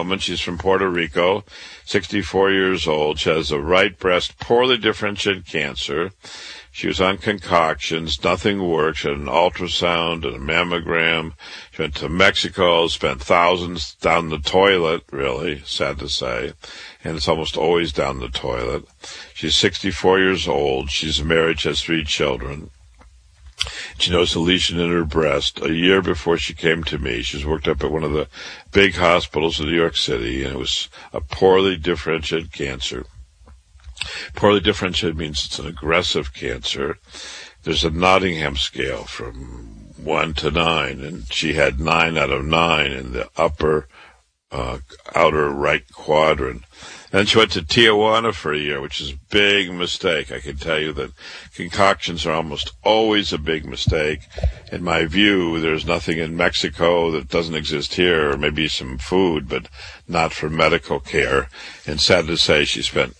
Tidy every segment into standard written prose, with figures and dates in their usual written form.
woman. She's from Puerto Rico, 64 years old. She has a right breast poorly differentiated cancer. She was on concoctions. Nothing worked. She had an ultrasound and a mammogram. She went to Mexico, spent thousands down the toilet, really, sad to say. And it's almost always down the toilet. She's 64 years old. She's married. She has 3 children. She knows a lesion in her breast. A year before she came to me, she was worked up at one of the big hospitals in New York City, and it was a poorly differentiated cancer. Poorly differentiated means it's an aggressive cancer. There's a Nottingham scale from 1 to 9, and she had 9 out of 9 in the upper outer right quadrant. Then she went to Tijuana for a year, which is a big mistake. I can tell you that concoctions are almost always a big mistake. In my view, there's nothing in Mexico that doesn't exist here, or maybe some food, but not for medical care. And sad to say, she spent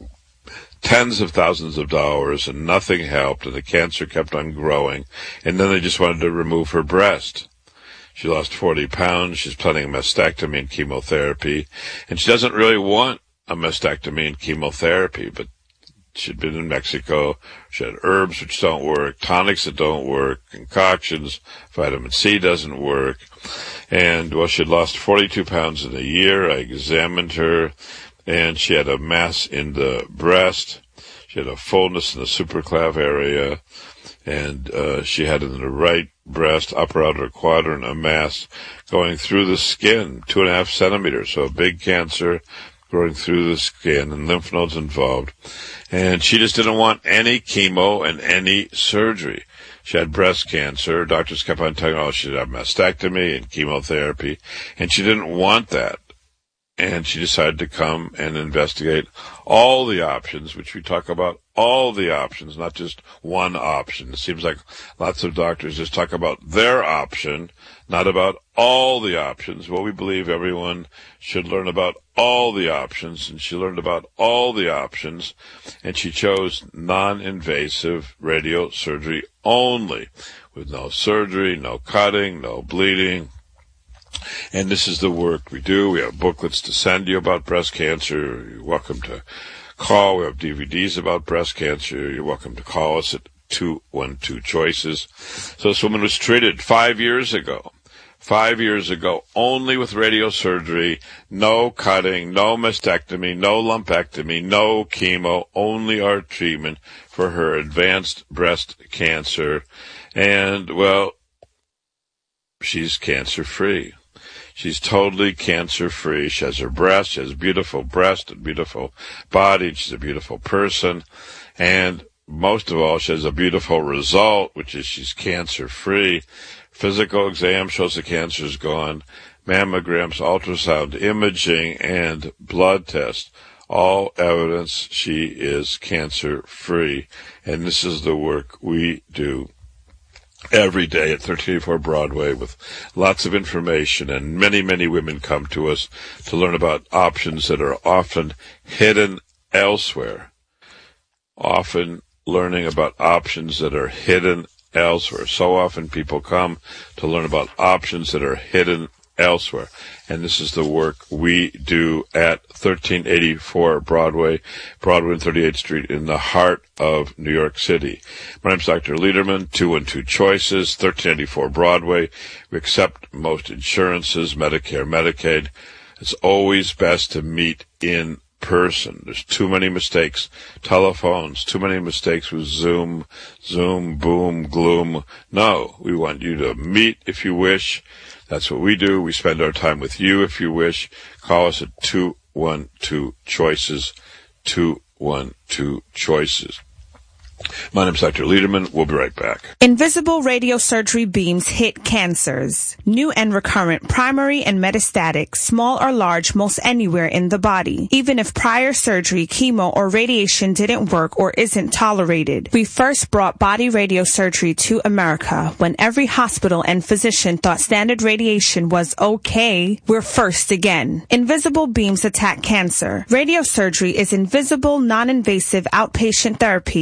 tens of thousands of dollars and nothing helped, and the cancer kept on growing. And then they just wanted to remove her breast. She lost 40 pounds. She's planning a mastectomy and chemotherapy. And she doesn't really want a mastectomy and chemotherapy, but she'd been in Mexico. She had herbs which don't work, tonics that don't work, concoctions, vitamin C doesn't work. And, well, she'd lost 42 pounds in a year. I examined her, and she had a mass in the breast. She had a fullness in the supraclav area, and she had in the right breast, upper outer quadrant, a mass going through the skin, 2.5 centimeters, so a big cancer growing through the skin and lymph nodes involved. And she just didn't want any chemo and any surgery. She had breast cancer. Doctors kept on telling her she'd have mastectomy and chemotherapy, and she didn't want that. And she decided to come and investigate all the options, which we talk about all the options, not just one option. It seems like lots of doctors just talk about their option, not about all the options. Well, we believe everyone should learn about all the options, and she learned about all the options, and she chose non-invasive radiosurgery only, with no surgery, no cutting, no bleeding. And this is the work we do. We have booklets to send you about breast cancer. You're welcome to call. We have DVDs about breast cancer. You're welcome to call us at 212-CHOICES. So this woman was treated 5 years ago. 5 years ago, only with radiosurgery, no cutting, no mastectomy, no lumpectomy, no chemo, only our treatment for her advanced breast cancer. And, well, she's cancer-free. She's totally cancer-free. She has her breast. She has a beautiful breast and beautiful body. She's a beautiful person. And most of all, she has a beautiful result, which is she's cancer-free. Physical exam shows the cancer is gone. Mammograms, ultrasound, imaging, and blood tests, all evidence she is cancer-free. And this is the work we do every day at 1384 Broadway with lots of information, and many, many women come to us to learn about options that are often hidden elsewhere. Often learning about options that are hidden elsewhere. So often people come to learn about options that are hidden elsewhere. And this is the work we do at 1384 Broadway, Broadway and 38th Street in the heart of New York City. My name's Dr. Lederman, 212-CHOICES, 1384 Broadway. We accept most insurances, Medicare, Medicaid. It's always best to meet in person. There's too many mistakes. Telephones, too many mistakes with Zoom, boom, gloom. No, we want you to meet if you wish. That's what we do. We spend our time with you if you wish. Call us at 212-CHOICES, 212-CHOICES. My name's Dr. Lederman. We'll be right back. Invisible radiosurgery beams hit cancers. New and recurrent, primary and metastatic, small or large, most anywhere in the body. Even if prior surgery, chemo, or radiation didn't work or isn't tolerated. We first brought body radiosurgery to America when every hospital and physician thought standard radiation was okay. We're first again. Invisible beams attack cancer. Radiosurgery is invisible, non-invasive outpatient therapy that's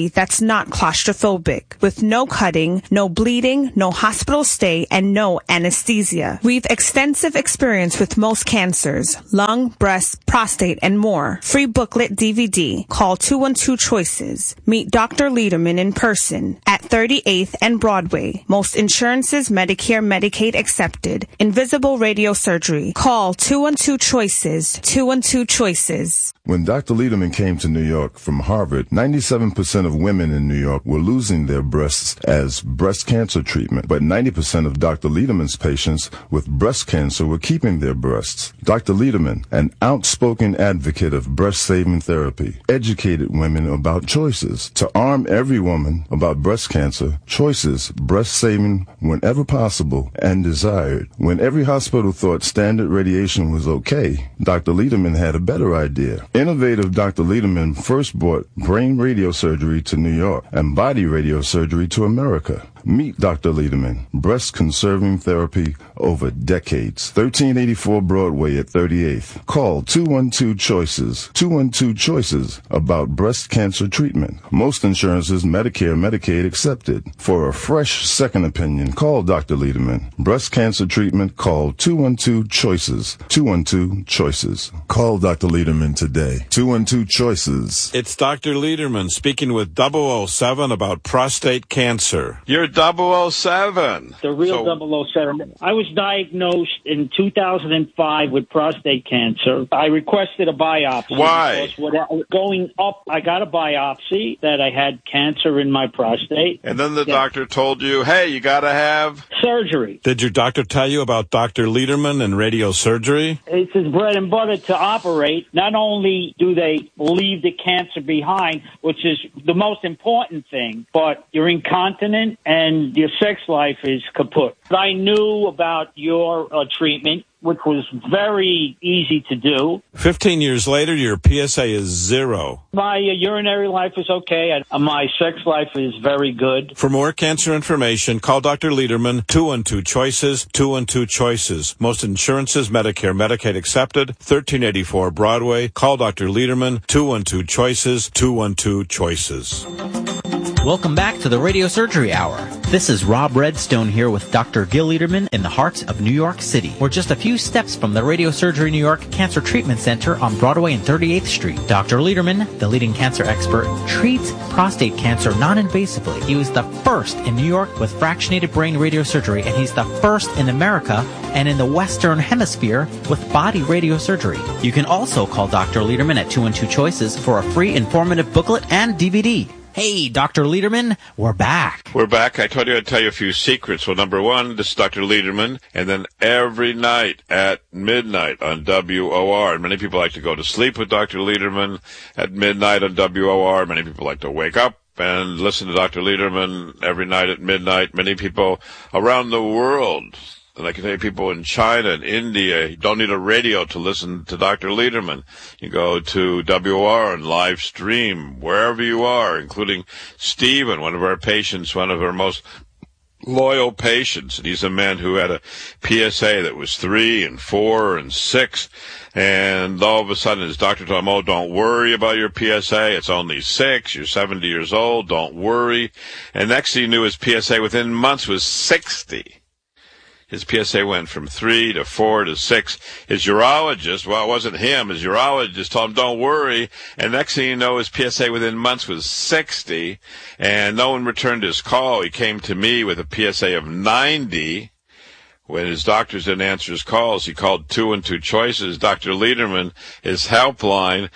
not claustrophobic, with no cutting, no bleeding, no hospital stay, and no anesthesia. We've extensive experience with most cancers, lung, breast, prostate, and more. Free booklet DVD. Call 212-CHOICES. Meet Dr. Lederman in person at 38th and Broadway. Most insurances, Medicare, Medicaid accepted. Invisible radiosurgery. Call 212-CHOICES. 212-CHOICES. When Dr. Lederman came to New York from Harvard, 97% of women in New York were losing their breasts as breast cancer treatment, but 90% of Dr. Lederman's patients with breast cancer were keeping their breasts. Dr. Lederman, an outspoken advocate of breast-saving therapy, educated women about choices. To arm every woman about breast cancer, Choices, breast-saving whenever possible and desired. When every hospital thought standard radiation was okay, Dr. Lederman had a better idea. Innovative Dr. Lederman first brought brain radiosurgery to New York and body radiosurgery to America. Meet Dr. Lederman, breast-conserving therapy over decades. 1384 Broadway at 38th. Call 212-CHOICES. 212-CHOICES about breast cancer treatment. Most insurances, Medicare, Medicaid accepted. For a fresh second opinion, call Dr. Lederman. Breast cancer treatment, call 212-CHOICES. 212-CHOICES. Call Dr. Lederman today. 212-CHOICES. It's Dr. Lederman speaking with 007 about prostate cancer. You're 007. The real 007. I was diagnosed in 2005 with prostate cancer. I requested a biopsy. Why? Going up, I got a biopsy that I had cancer in my prostate. And then the doctor told you, hey, you got to have surgery. Did your doctor tell you about Dr. Lederman and radiosurgery? It's his bread and butter to operate. Not only do they leave the cancer behind, which is the most important thing, but you're incontinent and your sex life is kaput. I knew about your treatment, which was very easy to do. 15 years later, your PSA is 0. My urinary life is okay. My sex life is very good. For more cancer information, call Dr. Lederman, 212-CHOICES, 212-CHOICES. Most insurances, Medicare, Medicaid accepted, 1384 Broadway. Call Dr. Lederman, 212-CHOICES, 212-CHOICES. Welcome back to the Radio Surgery Hour. This is Rob Redstone here with Dr. Gil Lederman in the heart of New York City. We're just a few steps from the Radio Surgery New York Cancer Treatment Center on Broadway and 38th Street. Dr. Lederman, the leading cancer expert, treats prostate cancer non-invasively. He was the first in New York with fractionated brain radiosurgery, and he's the first in America and in the Western Hemisphere with body radiosurgery. You can also call Dr. Lederman at 212-CHOICES for a free informative booklet and DVD. Hey, Dr. Lederman, we're back. We're back. I told you I'd tell you a few secrets. Well, number one, this is Dr. Lederman, and then every night at midnight on WOR. And many people like to go to sleep with Dr. Lederman at midnight on WOR. Many people like to wake up and listen to Dr. Lederman every night at midnight. Many people around the world, and I can tell you people in China and India, you don't need a radio to listen to Dr. Lederman. You go to WR and live stream wherever you are, including Stephen, one of our patients, one of our most loyal patients. And he's a man who had a PSA that was 3 and 4 and 6. And all of a sudden his doctor told him, oh, don't worry about your PSA. It's only 6. You're 70 years old. Don't worry. And next thing you knew, his PSA within months was 60. His PSA went from 3 to 4 to 6. His urologist, well, it wasn't him, his urologist told him, don't worry. And next thing you know, his PSA within months was 60. And no one returned his call. He came to me with a PSA of 90. When his doctors didn't answer his calls, he called 212-CHOICES, Dr. Lederman, his helpline,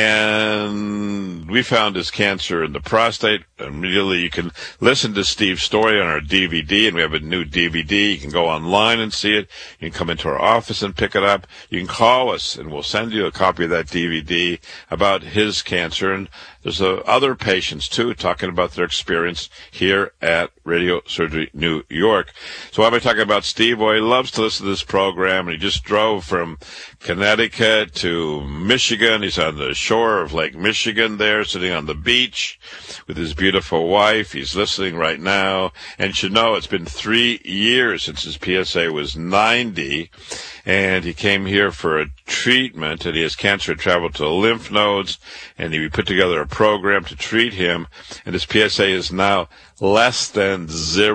and we found his cancer in the prostate. Immediately, you can listen to Steve's story on our DVD, and we have a new DVD. You can go online and see it. You can come into our office and pick it up. You can call us, and we'll send you a copy of that DVD about his cancer. And there's other patients, too, talking about their experience here at Radio Surgery New York. So why am I talking about Steve? Well, he loves to listen to this program, and he just drove from Connecticut to Michigan. He's on the shore of Lake Michigan there, sitting on the beach with his beautiful wife. He's listening right now. And you should know it's been 3 years since his PSA was 90. and he came here for a treatment, and he has cancer. It traveled to the lymph nodes, and we put together a program to treat him, and his PSA is now less than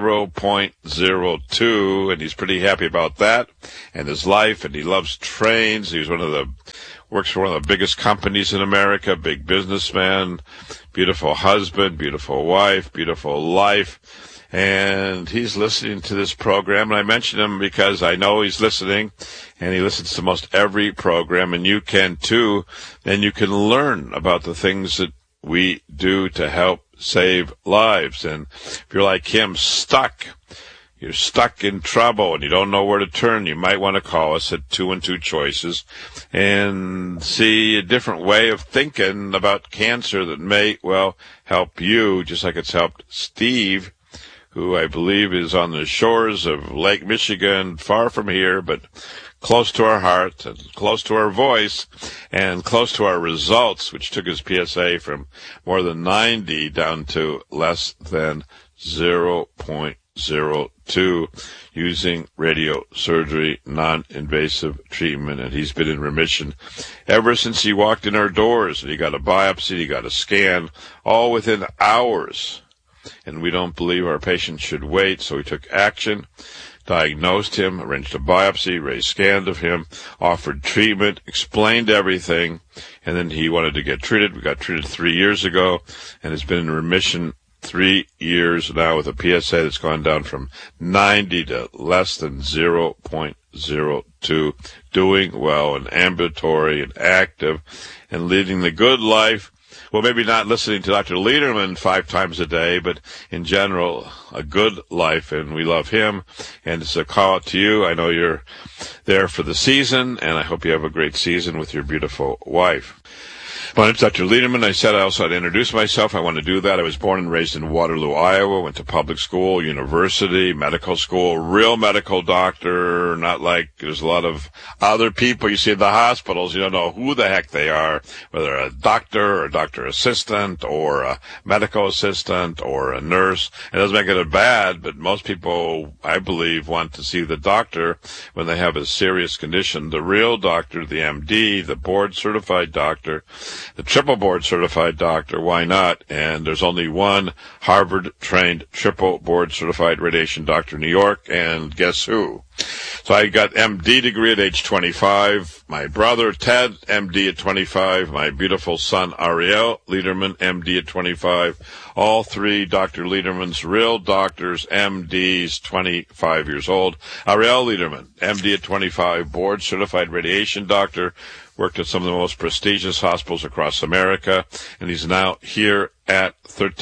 0.02, and he's pretty happy about that, and his life, and he loves trains. He was works for one of the biggest companies in America, big businessman, beautiful husband, beautiful wife, beautiful life. And he's listening to this program, and I mention him because I know he's listening, and he listens to most every program, and you can too, and you can learn about the things that we do to help save lives. And if you're like him, you're stuck in trouble and you don't know where to turn, you might want to call us at 212 Choices and see a different way of thinking about cancer that may, well, help you, just like it's helped Steve, who I believe is on the shores of Lake Michigan, far from here, but close to our heart and close to our voice and close to our results, which took his PSA from more than 90 down to less than 0.02 using radiosurgery, non-invasive treatment, and he's been in remission ever since he walked in our doors, and he got a biopsy, he got a scan, all within hours. And we don't believe our patient should wait, so we took action, diagnosed him, arranged a biopsy, raised scans of him, offered treatment, explained everything, and then he wanted to get treated. We got treated 3 years ago and has been in remission 3 years now with a PSA that's gone down from 90 to less than 0.02, doing well and ambulatory and active and leading the good life. Well, maybe not listening to Dr. Lederman 5 times a day, but in general, a good life, and we love him. And it's a call out to you. I know you're there for the season, and I hope you have a great season with your beautiful wife. My name's Dr. Lederman. I said I also had to introduce myself. I want to do that. I was born and raised in Waterloo, Iowa, went to public school, university, medical school, real medical doctor, not like there's a lot of other people you see in the hospitals. You don't know who the heck they are, whether a doctor or a doctor assistant or a medical assistant or a nurse. It doesn't make it bad, but most people, I believe, want to see the doctor when they have a serious condition. The real doctor, the MD, the board-certified doctor, the triple board certified doctor, why not? And there's only one Harvard-trained triple board certified radiation doctor in New York, and guess who? So I got MD degree at age 25. My brother, Ted, MD at 25. My beautiful son, Ariel Lederman, MD at 25. All three Dr. Lederman's real doctors, MDs, 25 years old. Ariel Lederman, MD at 25, board certified radiation doctor, worked at some of the most prestigious hospitals across America, and he's now here at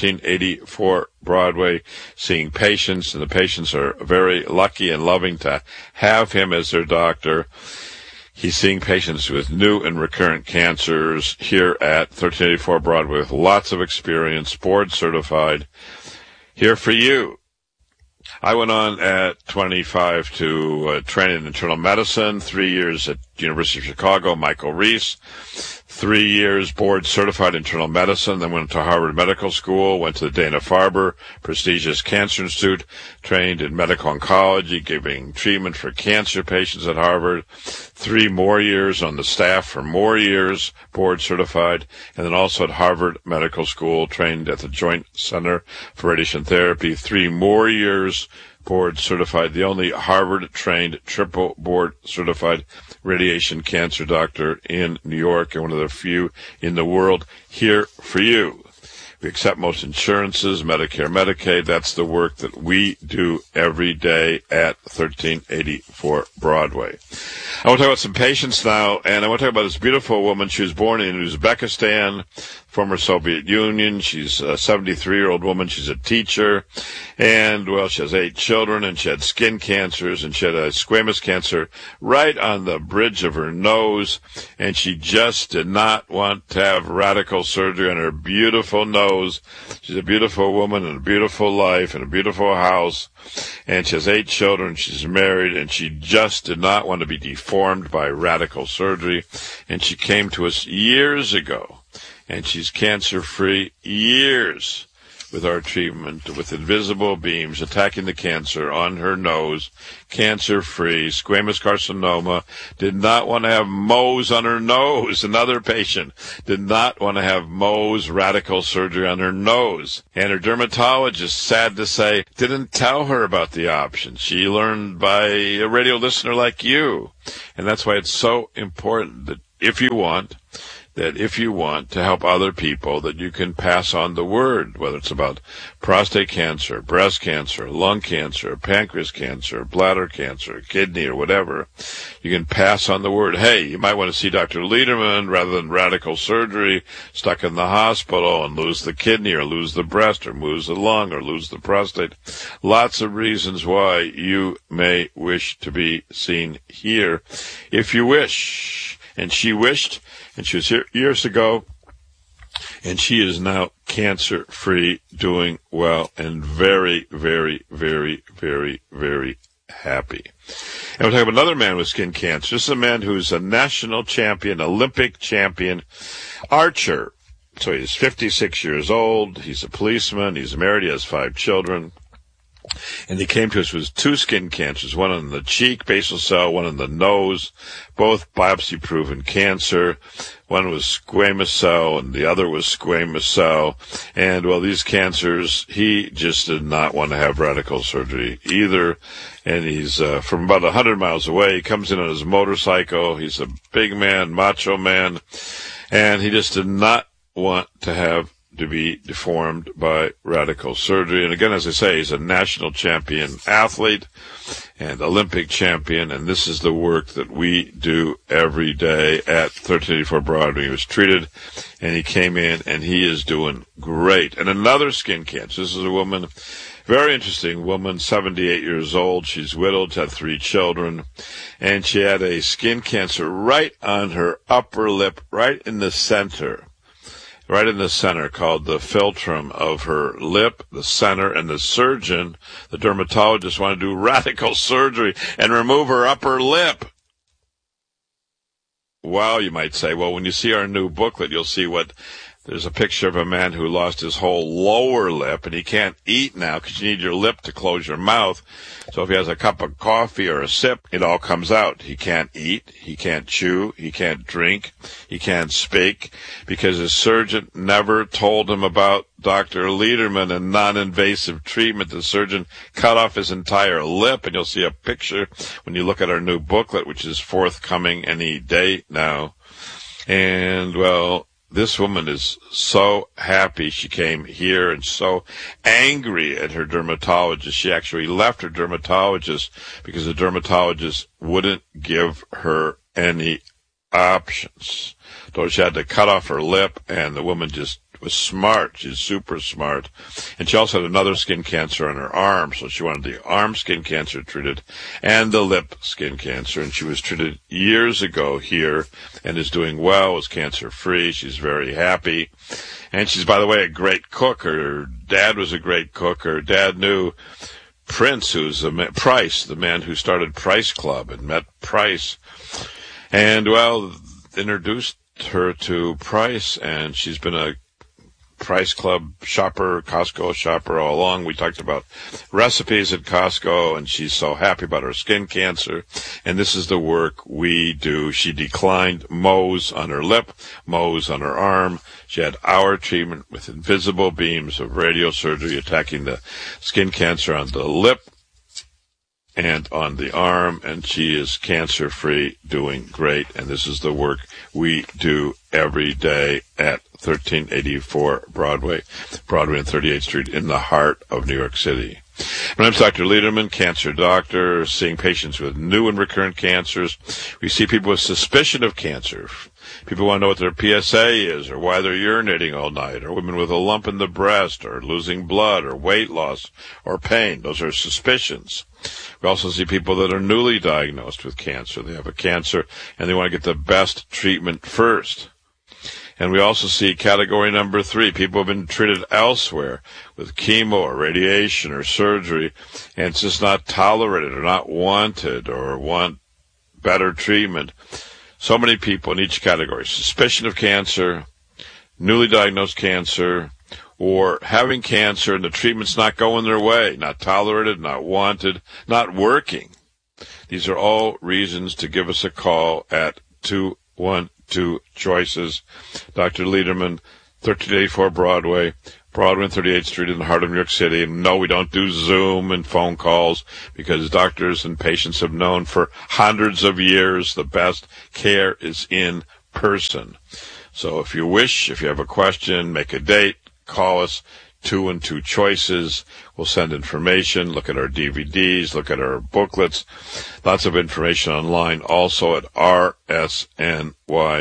1384 Broadway seeing patients, and the patients are very lucky and loving to have him as their doctor. He's seeing patients with new and recurrent cancers here at 1384 Broadway with lots of experience, board certified, here for you. I went on at 25 to train in internal medicine, 3 years at University of Chicago, Michael Reese, 3 years board certified internal medicine, then went to Harvard Medical School, went to the Dana-Farber prestigious Cancer Institute, trained in medical oncology, giving treatment for cancer patients at Harvard, 3 more years on the staff for more years, board certified, and then also at Harvard Medical School, trained at the Joint Center for Radiation Therapy, 3 more years, board certified, the only Harvard-trained triple board certified radiation cancer doctor in New York, and one of the few in the world here for you. We accept most insurances, Medicare, Medicaid. That's the work that we do every day at 1384 Broadway. I want to talk about some patients now, and I want to talk about this beautiful woman. She was born in Uzbekistan, former Soviet Union. She's a 73-year-old woman. She's a teacher, and, well, she has 8 children, and she had skin cancers, and she had a squamous cancer right on the bridge of her nose, and she just did not want to have radical surgery on her beautiful nose. She's a beautiful woman and a beautiful life and a beautiful house, and she has 8 children. She's married, and she just did not want to be deformed by radical surgery, and she came to us years ago. And she's cancer-free years. with our treatment with invisible beams attacking the cancer on her nose, cancer-free, squamous carcinoma, did not want to have Mohs on her nose. Another patient did not want to have Mohs radical surgery on her nose. And her dermatologist, sad to say, didn't tell her about the option. She learned by a radio listener like you. And that's why it's so important that if you want to help other people, that you can pass on the word, whether it's about prostate cancer, breast cancer, lung cancer, pancreas cancer, bladder cancer, kidney, or whatever. You can pass on the word. Hey, you might want to see Dr. Lederman rather than radical surgery, stuck in the hospital and lose the kidney or lose the breast or lose the lung or lose the prostate. Lots of reasons why you may wish to be seen here if you wish. And she wished, and she was here years ago, and she is now cancer-free, doing well, and very, very, very, very, very happy. And we'll talk about another man with skin cancer. This is a man who's a national champion, Olympic champion, archer. So he's 56 years old. He's a policeman. He's married. He has 5 children. And he came to us with 2 skin cancers, one in the cheek, basal cell, one in the nose, both biopsy-proven cancer. One was squamous cell, and the other was squamous cell. And, well, these cancers, he just did not want to have radical surgery either. And he's from about 100 miles away. He comes in on his motorcycle. He's a big man, macho man. And he just did not want to be deformed by radical surgery. And again, as I say, he's a national champion athlete and Olympic champion, and this is the work that we do every day at 1384 Broadway. He was treated, and he came in, and he is doing great. And another skin cancer. This is a woman, very interesting woman, 78 years old. She's widowed, had 3 children, and she had a skin cancer right on her upper lip, right in the center, called the philtrum of her lip, the center, and the surgeon, the dermatologist, wanted to do radical surgery and remove her upper lip. Well, you might say, well, when you see our new booklet, you'll see there's a picture of a man who lost his whole lower lip, and he can't eat now because you need your lip to close your mouth. So if he has a cup of coffee or a sip, it all comes out. He can't eat, he can't chew, he can't drink, he can't speak, because his surgeon never told him about Dr. Lederman and non-invasive treatment. The surgeon cut off his entire lip, and you'll see a picture when you look at our new booklet, which is forthcoming any day now. And, well, this woman is so happy she came here and so angry at her dermatologist. She actually left her dermatologist because the dermatologist wouldn't give her any options. So she had to cut off her lip, and the woman just was smart. She's super smart. And she also had another skin cancer on her arm, so she wanted the arm skin cancer treated and the lip skin cancer. And she was treated years ago here and is doing well, is cancer-free. She's very happy. And she's, by the way, a great cook. Her dad was a great cook. Her dad knew Prince, who's Price, the man who started Price Club and met Price. And, well, introduced her to Price, and she's been a Price Club shopper, Costco shopper all along. We talked about recipes at Costco, and she's so happy about her skin cancer. And this is the work we do. She declined Mohs on her lip, Mohs on her arm. She had our treatment with invisible beams of radiosurgery attacking the skin cancer on the lip and on the arm, and she is cancer-free, doing great. And this is the work we do every day at 1384 Broadway and 38th Street in the heart of New York City. My name's Dr. Lederman, cancer doctor, seeing patients with new and recurrent cancers. We see people with suspicion of cancer. People want to know what their PSA is, or why they're urinating all night, or women with a lump in the breast, or losing blood, or weight loss, or pain. Those are suspicions. We also see people that are newly diagnosed with cancer. They have a cancer, and they want to get the best treatment first. And we also see category number 3, people have been treated elsewhere with chemo or radiation or surgery, and it's just not tolerated or not wanted or want better treatment. So many people in each category: suspicion of cancer, newly diagnosed cancer, or having cancer and the treatment's not going their way, not tolerated, not wanted, not working. These are all reasons to give us a call at 212-CHOICES. Dr. Lederman, 1384 Broadway and 38th Street in the heart of New York City. And no, we don't do Zoom and phone calls because doctors and patients have known for hundreds of years the best care is in person. So if you have a question, make a date, call us, 212-CHOICES. We'll send information, look at our DVDs, look at our booklets, lots of information online, also at rsny.org.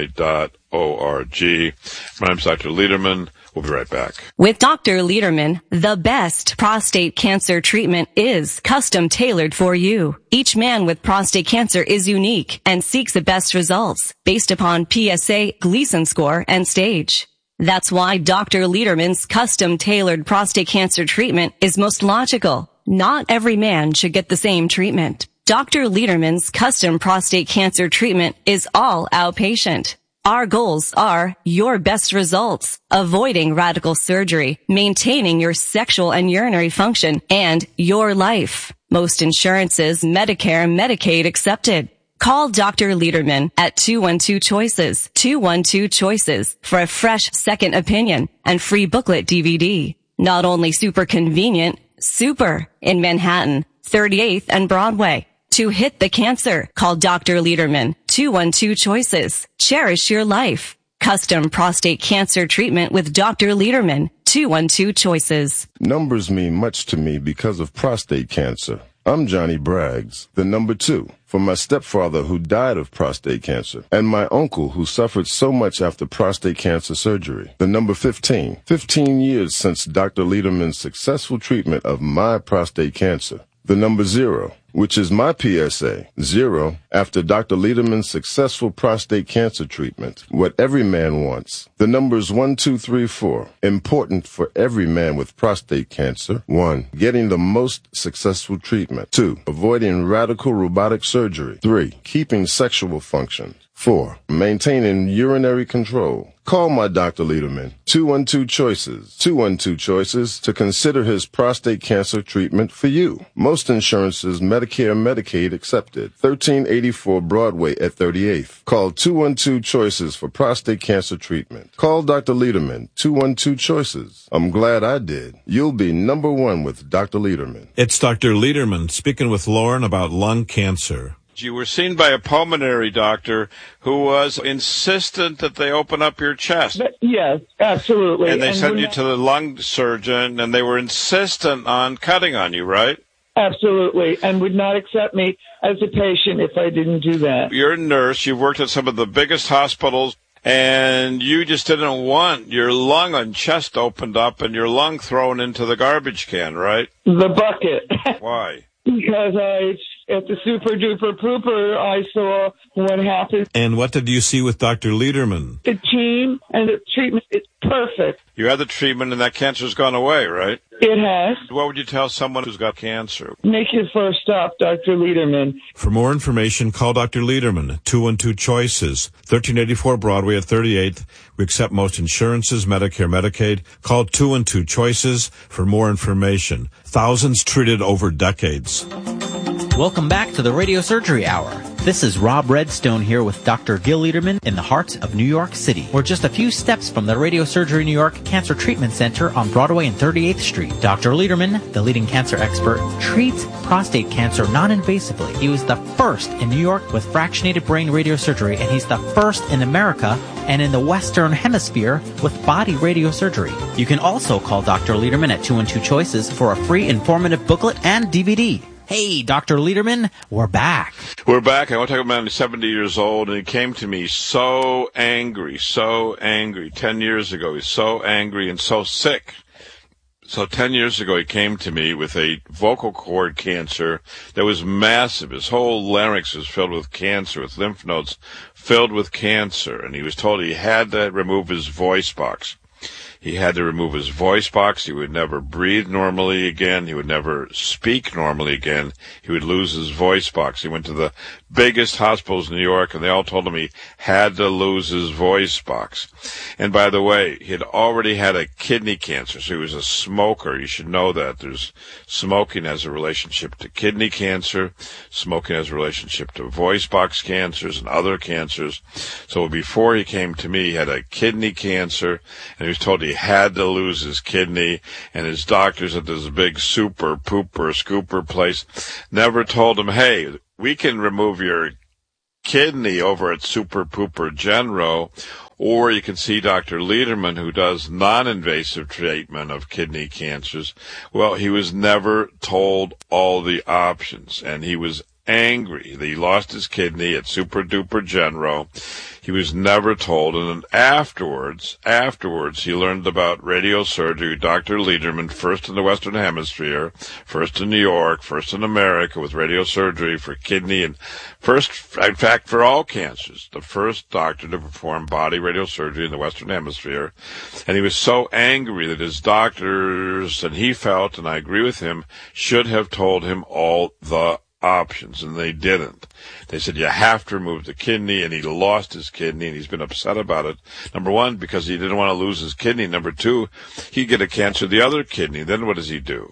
My name's Dr. Lederman. We'll be right back. With Dr. Lederman, the best prostate cancer treatment is custom tailored for you. Each man with prostate cancer is unique and seeks the best results based upon PSA, Gleason score, and stage. That's why Dr. Lederman's custom tailored prostate cancer treatment is most logical. Not every man should get the same treatment. Dr. Lederman's custom prostate cancer treatment is all outpatient. Our goals are your best results, avoiding radical surgery, maintaining your sexual and urinary function, and your life. Most insurances, Medicare and Medicaid accepted. Call Dr. Lederman at 212-CHOICES, 212-CHOICES for a fresh second opinion and free booklet DVD. Not only super convenient, super in Manhattan, 38th and Broadway. To hit the cancer, call Dr. Lederman, 212-CHOICES. Cherish your life. Custom prostate cancer treatment with Dr. Lederman, 212-CHOICES. Numbers mean much to me because of prostate cancer. I'm Johnny Braggs, the number 2, for my stepfather who died of prostate cancer, and my uncle who suffered so much after prostate cancer surgery. The number 15, 15 years since Dr. Lederman's successful treatment of my prostate cancer. The number 0, which is my PSA, 0, after Dr. Lederman's successful prostate cancer treatment. What every man wants. The numbers 1, 2, 3, 4, important for every man with prostate cancer. 1, getting the most successful treatment. 2, avoiding radical robotic surgery. 3, keeping sexual function. 4, maintaining urinary control. Call my Dr. Lederman, 212-CHOICES, 212-CHOICES, to consider his prostate cancer treatment for you. Most insurances, Medicare and Medicaid accepted. 1384 Broadway at 38th. Call 212-CHOICES for prostate cancer treatment. Call Dr. Lederman, 212-CHOICES. I'm glad I did. You'll be number 1 with Dr. Lederman. It's Dr. Lederman speaking with Lauren about lung cancer. You were seen by a pulmonary doctor who was insistent that they open up your chest. Yes, absolutely. And they sent you to the lung surgeon, and they were insistent on cutting on you, right? Absolutely, and would not accept me as a patient if I didn't do that. You're a nurse. You've worked at some of the biggest hospitals, and you just didn't want your lung and chest opened up and your lung thrown into the garbage can, right? The bucket. Why? Because at the Super Duper Pooper, I saw what happened. And what did you see with Dr. Lederman? The team and the treatment is perfect. You had the treatment and that cancer's gone away, right? It has. What would you tell someone who's got cancer? Make your first stop, Dr. Lederman. For more information, call Dr. Lederman, 212-CHOICES, 1384 Broadway at 38th. We accept most insurances, Medicare, Medicaid. Call 212-CHOICES for more information. Thousands treated over decades. Welcome back to the Radio Surgery Hour. This is Rob Redstone here with Dr. Gil Lederman in the heart of New York City. We're just a few steps from the Radio Surgery New York Cancer Treatment Center on Broadway and 38th Street. Dr. Lederman, the leading cancer expert, treats prostate cancer non-invasively. He was the first in New York with fractionated brain radiosurgery, and he's the first in America and in the Western Hemisphere with body radiosurgery. You can also call Dr. Lederman at 212-CHOICES for a free informative booklet and DVD. Hey, Dr. Lederman, we're back. We're back. I want to talk about a man who's 70 years old, and he came to me so angry. 10 years ago, he's so angry and so sick. So 10 years ago, he came to me with a vocal cord cancer that was massive. His whole larynx was filled with cancer, with lymph nodes filled with cancer, and he was told he had to remove his voice box. He had to remove his voice box. He would never breathe normally again. He would never speak normally again. He would lose his voice box. He went to the biggest hospitals in New York, and they all told him he had to lose his voice box. And by the way, he had already had a kidney cancer, so he was a smoker. You should know that. There's smoking has a relationship to kidney cancer. Smoking has a relationship to voice box cancers and other cancers. So before he came to me, he had a kidney cancer, and he was told he had to lose his kidney, and his doctors at this big super pooper scooper place never told him, hey, we can remove your kidney over at Super Pooper Genro, or you can see Dr. Lederman, who does non-invasive treatment of kidney cancers. Well, he was never told all the options, and he was angry that he lost his kidney at Super Duper Genro. He was never told, and then afterwards, he learned about radiosurgery. Dr. Lederman, first in the Western Hemisphere, first in New York, first in America with radiosurgery for kidney, and first, in fact, for all cancers, the first doctor to perform body radiosurgery in the Western Hemisphere. And he was so angry that his doctors, and he felt, and I agree with him, should have told him all the options, and they didn't. They said, you have to remove the kidney, and he lost his kidney, and he's been upset about it. Number one, because he didn't want to lose his kidney. Number two, he'd get a cancer of the other kidney. Then what does he do?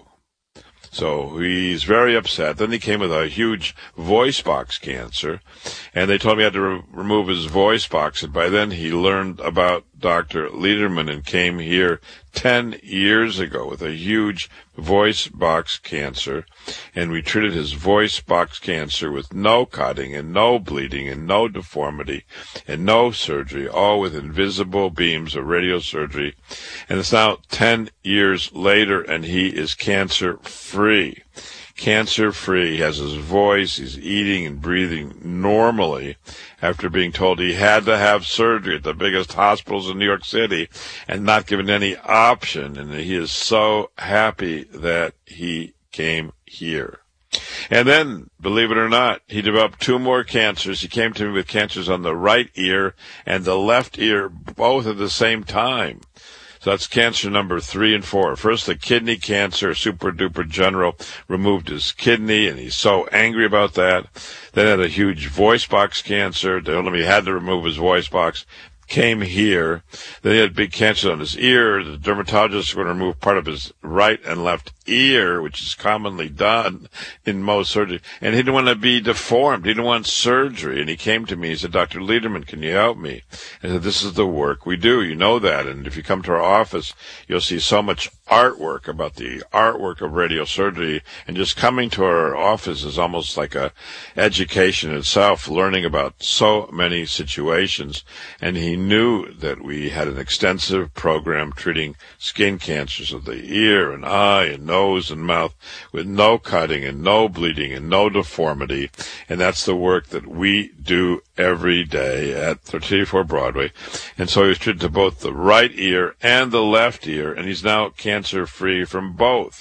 So he's very upset. Then he came with a huge voice box cancer, and they told him he had to remove his voice box, and by then he learned about Dr. Lederman and came here 10 years ago with a huge voice box cancer, and we treated his voice box cancer with no cutting and no bleeding and no deformity and no surgery, all with invisible beams of radiosurgery. And it's now 10 years later, and he is cancer-free. Cancer-free. He has his voice. He's eating and breathing normally after being told he had to have surgery at the biggest hospitals in New York City and not given any option. And he is so happy that he came here. And then, believe it or not, he developed 2 more cancers. He came to me with cancers on the right ear and the left ear, both at the same time. So that's cancer number 3 and 4. First, the kidney cancer, Super Duper Genro removed his kidney, and he's so angry about that. Then had a huge voice box cancer. They told him he had to remove his voice box. Came here. Then he had big cancer on his ear. The dermatologist was going to remove part of his right and left ear, which is commonly done in most surgery. And he didn't want to be deformed. He didn't want surgery. And he came to me. He said, Dr. Lederman, can you help me? I said, this is the work we do. You know that. And if you come to our office, you'll see so much artwork about the artwork of radiosurgery. And just coming to our office is almost like a education itself, learning about so many situations. And he knew that we had an extensive program treating skin cancers of the ear and eye and nose and mouth with no cutting and no bleeding and no deformity. And that's the work that we do every day at 1384 Broadway. And so he was treated to both the right ear and the left ear, and he's now cancer-free from both.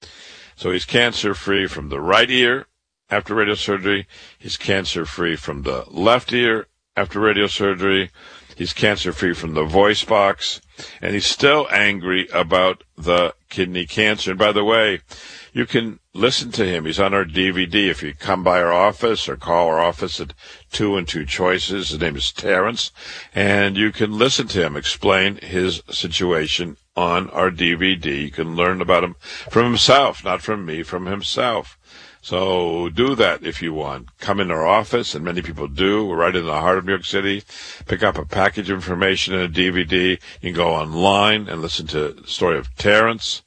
So he's cancer-free from the right ear after radiosurgery. He's cancer-free from the left ear after radiosurgery. He's cancer-free from the voice box, and he's still angry about the kidney cancer. And by the way, you can listen to him. He's on our DVD. If you come by our office or call our office at 2 and 2 Choices, his name is Terrence, and you can listen to him explain his situation on our DVD. You can learn about him from himself, not from me, from himself. So do that if you want. Come in our office, and many people do. We're right in the heart of New York City. Pick up a package of information and a DVD. You can go online and listen to the story of Terrence,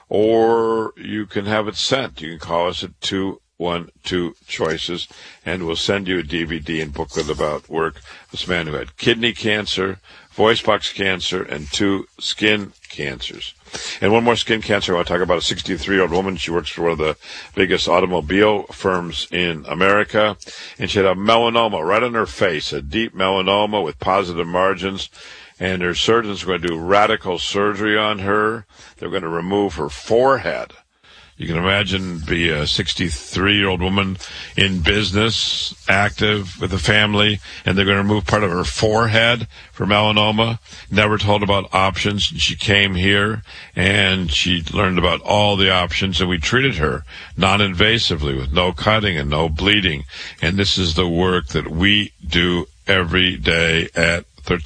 or you can have it sent. You can call us at 212 Choices, and we'll send you a DVD and booklet about work of this man who had kidney cancer, voice box cancer, and 2 skin cancers. And one more skin cancer I want to talk about, a 63-year-old woman. She works for one of the biggest automobile firms in America, and she had a melanoma right on her face, a deep melanoma with positive margins, and her surgeons are going to do radical surgery on her. They're going to remove her forehead. You can imagine be a 63-year-old woman in business, active with a family, and they're going to remove part of her forehead for melanoma. Never told about options. She came here and she learned about all the options, and we treated her non-invasively with no cutting and no bleeding. And this is the work that we do every day at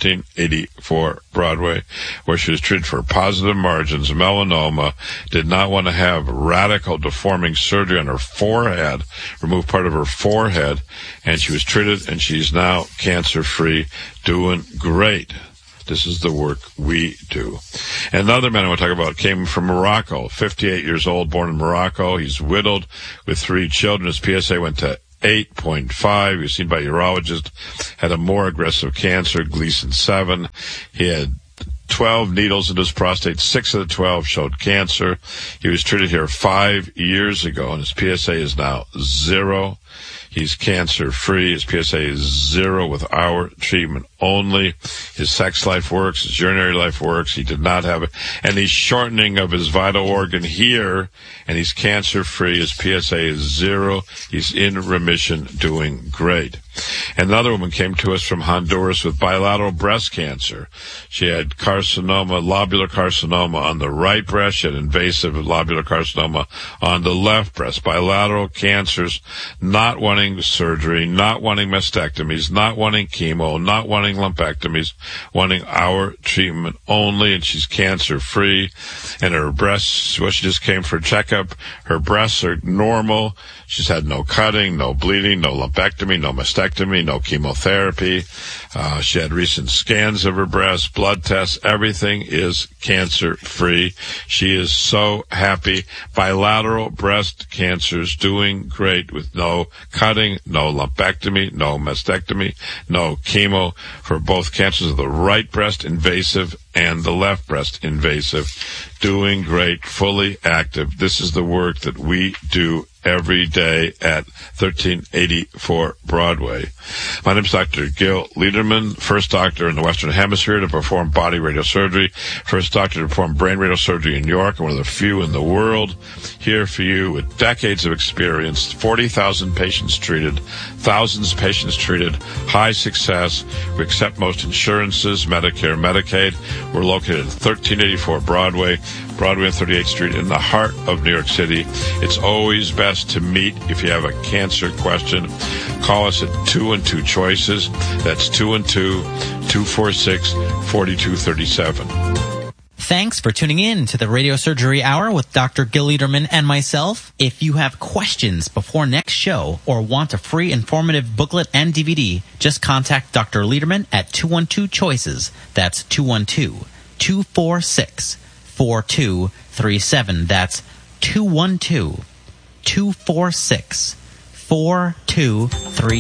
1384 Broadway, where she was treated for positive margins, melanoma, did not want to have radical deforming surgery on her forehead, remove part of her forehead, and she was treated, and she's now cancer-free, doing great. This is the work we do. Another man I want to talk about came from Morocco, 58 years old, born in Morocco. He's widowed with 3 children. His PSA went to 8.5. He was seen by a urologist, had a more aggressive cancer, Gleason 7. He had 12 needles in his prostate. 6 of the 12 showed cancer. He was treated here 5 years ago, and his PSA is now 0. He's cancer-free. His PSA is 0 with our treatment only. His sex life works. His urinary life works. He did not have any shortening of his vital organ here, and he's cancer-free. His PSA is 0. He's in remission, doing great. Another woman came to us from Honduras with bilateral breast cancer. She had carcinoma, lobular carcinoma on the right breast. She had invasive lobular carcinoma on the left breast. Bilateral cancers, not wanting surgery, not wanting mastectomies, not wanting chemo, not wanting lumpectomies, wanting our treatment only, and she's cancer-free. And her breasts, well, she just came for a checkup. Her breasts are normal. She's had no cutting, no bleeding, no lumpectomy, no mastectomy, no chemotherapy. She had recent scans of her breasts, blood tests. Everything is cancer-free. She is so happy. Bilateral breast cancers doing great with no cutting, no lumpectomy, no mastectomy, no chemo for both cancers of the right breast, invasive, and the left breast, invasive. Doing great, fully active. This is the work that we do every day at 1384 Broadway. My name is Dr. Gil Liederman, first doctor in the Western Hemisphere to perform body radiosurgery, first doctor to perform brain radiosurgery in New York, and one of the few in the world. Here for you with decades of experience, 40,000 patients treated, thousands of patients treated, high success. We accept most insurances, Medicare, Medicaid. We're located at 1384 Broadway and 38th Street in the heart of New York City. It's always best to meet if you have a cancer question. Call us at 212 Choices. That's 212-246-4237. Thanks for tuning in to the Radio Surgery Hour with Dr. Gil Liederman and myself. If you have questions before next show or want a free informative booklet and DVD, just contact Dr. Liederman at 212 Choices. That's 212-246-4237. That's 212-246-4237.